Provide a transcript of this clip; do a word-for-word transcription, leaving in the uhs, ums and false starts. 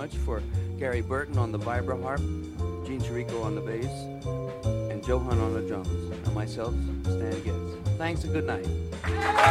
much for Gary Burton on the vibraharp, Gene Chirico on the bass, and Joe Hunt on the drums, and myself, Stan Getz. Thanks and good night.